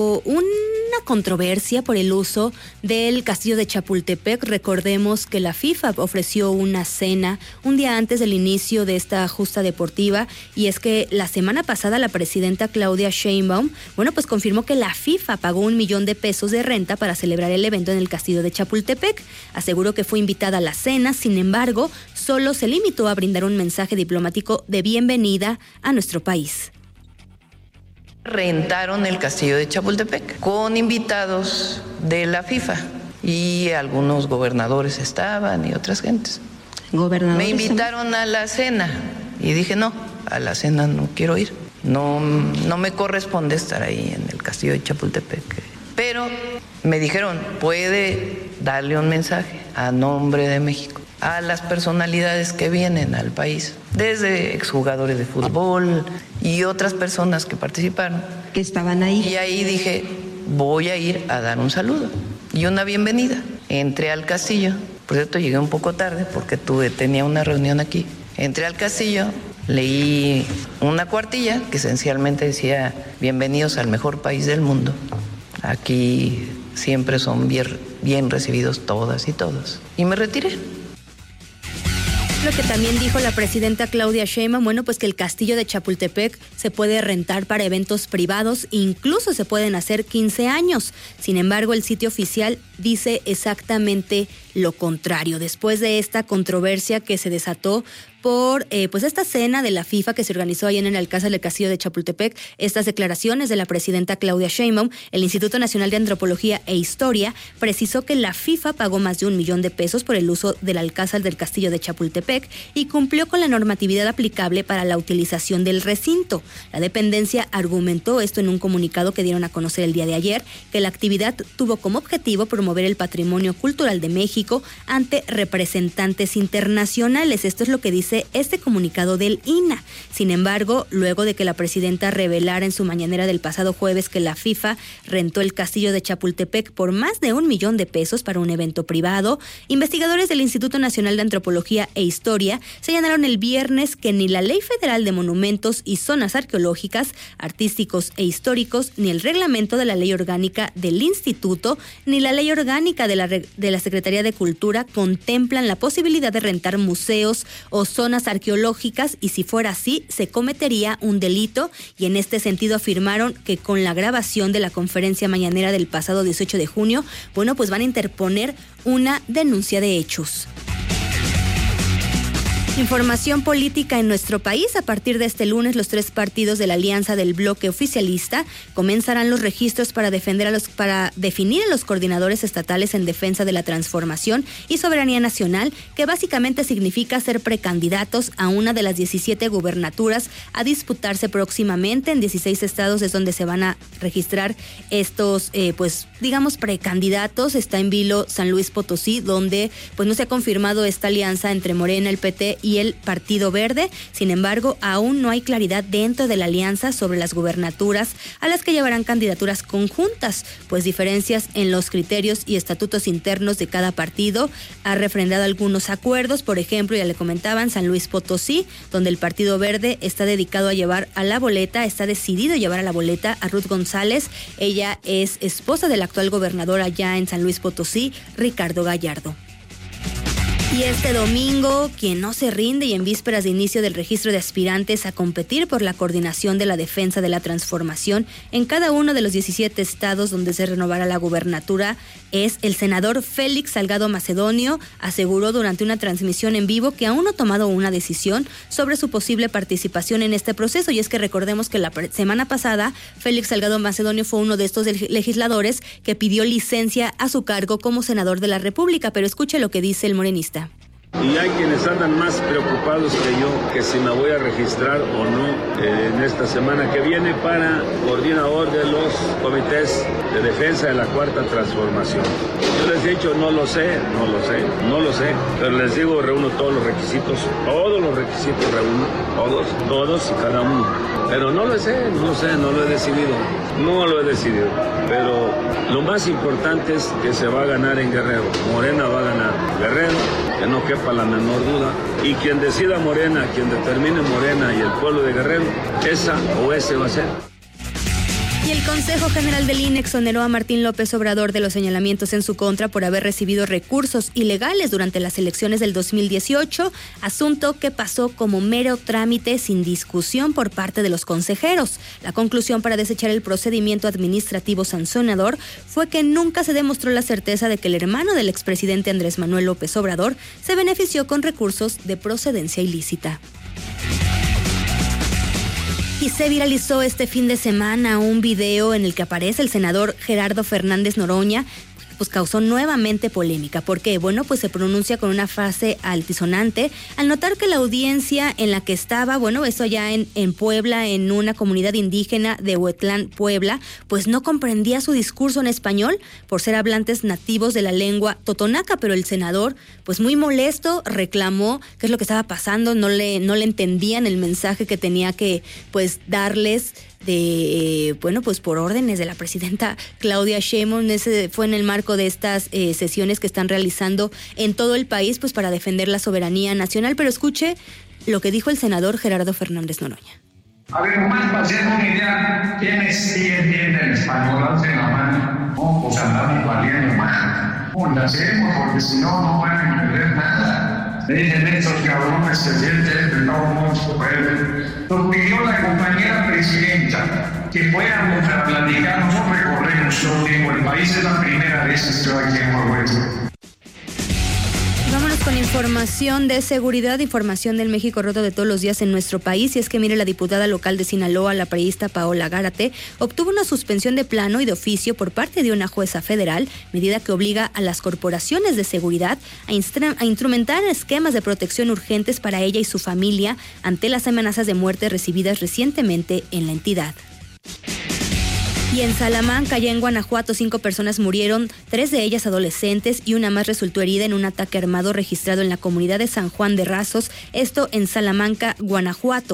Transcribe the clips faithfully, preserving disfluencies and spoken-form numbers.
Una controversia por el uso del castillo de Chapultepec. Recordemos que la FIFA ofreció una cena un día antes del inicio de esta justa deportiva, y es que la semana pasada la presidenta Claudia Sheinbaum, bueno, pues confirmó que la FIFA pagó un millón de pesos de renta para celebrar el evento en el castillo de Chapultepec. Aseguró que fue invitada a la cena, sin embargo, solo se limitó a brindar un mensaje diplomático de bienvenida a nuestro país. Rentaron el castillo de Chapultepec con invitados de la FIFA y algunos gobernadores estaban y otras gentes. ¿Gobernadores? Me invitaron a la cena y dije no, a la cena no quiero ir. No, no me corresponde estar ahí en el castillo de Chapultepec. Pero me dijeron, puede darle un mensaje a nombre de México a las personalidades que vienen al país, desde exjugadores de fútbol y otras personas que participaron. Que estaban ahí. Y ahí dije, voy a ir a dar un saludo y una bienvenida. Entré al castillo, por cierto llegué un poco tarde porque tuve, tenía una reunión aquí. Entré al castillo, leí una cuartilla que esencialmente decía, bienvenidos al mejor país del mundo. Aquí siempre son bien, bien recibidos todas y todos. Y me retiré. Lo que también dijo la presidenta Claudia Sheinbaum, bueno, pues que el castillo de Chapultepec se puede rentar para eventos privados, incluso se pueden hacer quince años. Sin embargo, el sitio oficial dice exactamente lo contrario. Después de esta controversia que se desató por eh, pues esta cena de la FIFA que se organizó ayer en el Alcázar del Castillo de Chapultepec, estas declaraciones de la presidenta Claudia Sheinbaum, el Instituto Nacional de Antropología e Historia precisó que la FIFA pagó más de un millón de pesos por el uso del Alcázar del Castillo de Chapultepec y cumplió con la normatividad aplicable para la utilización del recinto. La dependencia argumentó esto en un comunicado que dieron a conocer el día de ayer, que la actividad tuvo como objetivo promover el patrimonio cultural de México ante representantes internacionales. Esto es lo que dice este comunicado del I N A. Sin embargo, luego de que la presidenta revelara en su mañanera del pasado jueves que la FIFA rentó el castillo de Chapultepec por más de un millón de pesos para un evento privado, investigadores del Instituto Nacional de Antropología e Historia señalaron el viernes que ni la Ley Federal de Monumentos y Zonas Arqueológicas, Artísticos e Históricos, ni el reglamento de la Ley Orgánica del Instituto, ni la Ley Orgánica de la, de la Secretaría de Cultura contemplan la posibilidad de rentar museos o zonas arqueológicas, y si fuera así, se cometería un delito, y en este sentido afirmaron que con la grabación de la conferencia mañanera del pasado dieciocho de junio, bueno, pues van a interponer una denuncia de hechos. Información política en nuestro país. A partir de este lunes, los tres partidos de la alianza del bloque oficialista comenzarán los registros para defender a los, para definir a los coordinadores estatales en defensa de la transformación y soberanía nacional, que básicamente significa ser precandidatos a una de las diecisiete gubernaturas a disputarse próximamente en dieciséis estados, es donde se van a registrar estos, eh, pues, digamos, precandidatos. Está en vilo San Luis Potosí, donde pues no se ha confirmado esta alianza entre Morena, el P T y el Partido Verde. Sin embargo, aún no hay claridad dentro de la alianza sobre las gubernaturas a las que llevarán candidaturas conjuntas, pues diferencias en los criterios y estatutos internos de cada partido ha refrendado algunos acuerdos. Por ejemplo, ya le comentaban, San Luis Potosí, donde el Partido Verde está dedicado a llevar a la boleta, está decidido a llevar a la boleta a Ruth González. Ella es esposa del actual gobernador allá en San Luis Potosí, Ricardo Gallardo. Y este domingo, quien no se rinde y en vísperas de inicio del registro de aspirantes a competir por la coordinación de la defensa de la transformación en cada uno de los diecisiete estados donde se renovará la gubernatura, es el senador Félix Salgado Macedonio. Aseguró durante una transmisión en vivo que aún no ha tomado una decisión sobre su posible participación en este proceso. Y es que recordemos que la semana pasada Félix Salgado Macedonio fue uno de estos legisladores que pidió licencia a su cargo como senador de la República. Pero escuche lo que dice el morenista. Y hay quienes andan más preocupados que yo, que si me voy a registrar o no eh, en esta semana que viene para coordinador de los comités de defensa de la Cuarta Transformación. Yo les he dicho, no lo sé, no lo sé, no lo sé, pero les digo, reúno todos los requisitos, todos los requisitos reúno, todos, todos y cada uno. Pero no lo sé, no lo sé, no lo he decidido, no lo he decidido. Pero lo más importante es que se va a ganar en Guerrero. Morena va a ganar Guerrero, que no quepa la menor duda. Y quien decida Morena, quien determine Morena y el pueblo de Guerrero, esa o ese va a ser. Y Y el Consejo General del I N E exoneró a Martín López Obrador de los señalamientos en su contra por haber recibido recursos ilegales durante las elecciones del dos mil dieciocho, asunto que pasó como mero trámite sin discusión por parte de los consejeros. La conclusión para desechar el procedimiento administrativo sancionador fue que nunca se demostró la certeza de que el hermano del expresidente Andrés Manuel López Obrador se benefició con recursos de procedencia ilícita. Y se viralizó este fin de semana un video en el que aparece el senador Gerardo Fernández Noroña, pues causó nuevamente polémica. ¿Por qué? Bueno, pues se pronuncia con una frase altisonante al notar que la audiencia en la que estaba, bueno, eso allá en, en Puebla, en una comunidad indígena de Huetlán, Puebla, pues no comprendía su discurso en español por ser hablantes nativos de la lengua totonaca, pero el senador, pues muy molesto, reclamó qué es lo que estaba pasando, no le, no le entendían el mensaje que tenía que, pues, darles de, bueno, pues por órdenes de la presidenta Claudia Sheinbaum. Ese fue en el marco de estas eh, sesiones que están realizando en todo el país, pues para defender la soberanía nacional. Pero escuche lo que dijo el senador Gerardo Fernández Noroña. A ver, nomás para hacer una idea, ¿quiénes sí entienden español? Alcen la mano. No, pues andamos valiendo más. No, la hacemos porque si no, no van a entender nada. Dicen estos cabrones que sienten de todo mundo. Nos pidió la compañera presidenta que fuéramos a platicar, no recorremos todo tiempo el país, es la primera vez que estoy aquí en Huehuetlán. Vámonos con información de seguridad, información del México roto de todos los días en nuestro país. Y es que, mire, la diputada local de Sinaloa, la priista Paola Gárate, obtuvo una suspensión de plano y de oficio por parte de una jueza federal, medida que obliga a las corporaciones de seguridad a, instru- a instrumentar esquemas de protección urgentes para ella y su familia ante las amenazas de muerte recibidas recientemente en la entidad. Y en Salamanca, allá en Guanajuato, cinco personas murieron, tres de ellas adolescentes y una más resultó herida en un ataque armado registrado en la comunidad de San Juan de Rasos, esto en Salamanca, Guanajuato.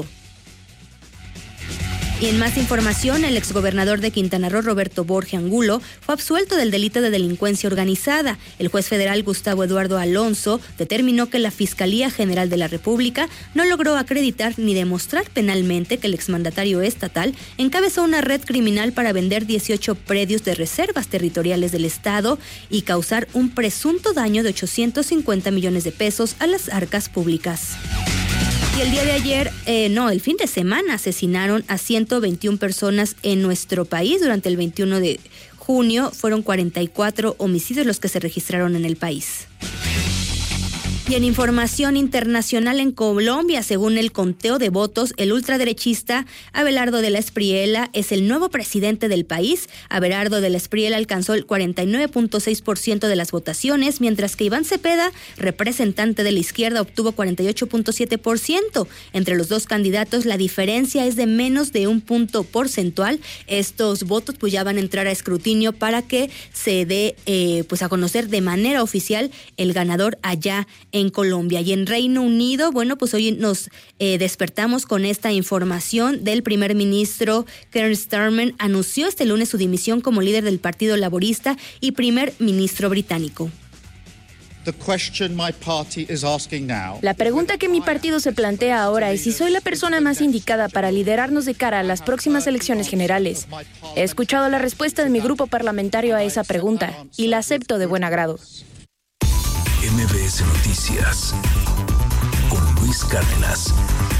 Y en más información, el exgobernador de Quintana Roo, Roberto Borge Angulo, fue absuelto del delito de delincuencia organizada. El juez federal Gustavo Eduardo Alonso determinó que la Fiscalía General de la República no logró acreditar ni demostrar penalmente que el exmandatario estatal encabezó una red criminal para vender dieciocho predios de reservas territoriales del Estado y causar un presunto daño de ochocientos cincuenta millones de pesos a las arcas públicas. Y el día de ayer, eh, no, el fin de semana asesinaron a ciento veintiuna personas en nuestro país. Durante el veintiuno de junio fueron cuarenta y cuatro homicidios los que se registraron en el país. Y en información internacional, en Colombia, según el conteo de votos, el ultraderechista Abelardo de la Espriella es el nuevo presidente del país. Abelardo de la Espriella alcanzó el cuarenta y nueve punto seis por ciento de las votaciones, mientras que Iván Cepeda, representante de la izquierda, obtuvo cuarenta y ocho punto siete por ciento. Entre los dos candidatos, la diferencia es de menos de un punto porcentual. Estos votos pues ya van a entrar a escrutinio para que se dé eh, pues a conocer de manera oficial el ganador allá en en Colombia. Y en Reino Unido, bueno, pues hoy nos eh, despertamos con esta información del primer ministro Keir Starmer. Anunció este lunes su dimisión como líder del Partido Laborista y primer ministro británico. La pregunta que mi partido se plantea ahora es si soy la persona más indicada para liderarnos de cara a las próximas elecciones generales. He escuchado la respuesta de mi grupo parlamentario a esa pregunta y la acepto de buen agrado. M B S Noticias con Luis Cárdenas.